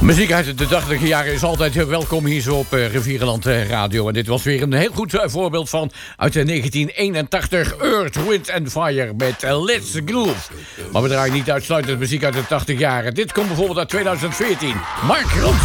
Muziek uit de 80e jaren is altijd welkom hier zo op Rivierenland Radio. En dit was weer een heel goed voorbeeld van uit 1981. Earth, Wind and Fire met Let's Groove. Maar we draaien niet uitsluitend muziek uit de 80 jaren. Dit komt bijvoorbeeld uit 2014. Mark Ronson.